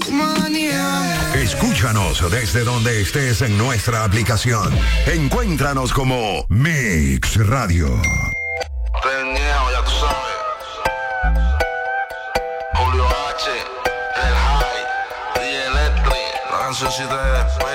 Escúchanos desde donde estés en nuestra aplicación. Encuéntranos como Mix Radio. Reñejo, ya tú sabes. Julio H, El High, DJ Electric, la cancioncita de